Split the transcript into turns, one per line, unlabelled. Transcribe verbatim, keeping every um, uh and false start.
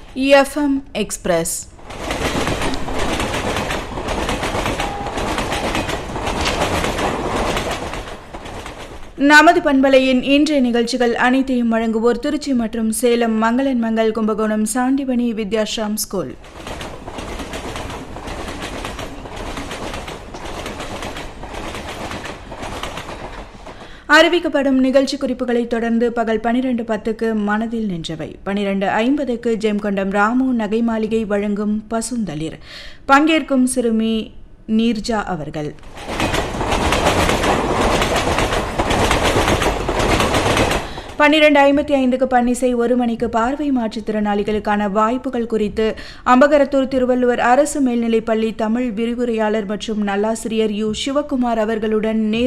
FM express. நமது பண்பலையின் இன்றைய நிகழ்ச்சிகள் அனைத்தையும் வழங்குவோர் திருச்சி மற்றும் சேலம் மங்களன் மங்கள், கும்பகோணம் சாண்டிபணி வித்யாஷாம் ஸ்கூல். அறிவிக்கப்படும் நிகழ்ச்சி குறிப்புகளை தொடர்ந்து பகல் பனிரெண்டு பத்துக்கு மனதில் நின்றவை, பனிரெண்டு ஐம்பதுக்கு ஜெம்கொண்டம் ராமு நகை மாளிகை வழங்கும் பசுந்தளிர். பங்கேற்கும் சிறுமி நீர்ஜா அவர்கள். பன்னிரண்டு ஐம்பத்தி ஐந்துக்கு பன்னிசை, ஒரு மணிக்கு பார்வை மாற்றுத்திறனாளிகளுக்கான வாய்ப்புகள் குறித்து அம்பகரத்தூர் திருவள்ளுவர் அரசு மேல்நிலைப்பள்ளி தமிழ் விரிவுரையாளர் மற்றும் நல்லாசிரியர் யு சிவக்குமார் அவர்களுடன்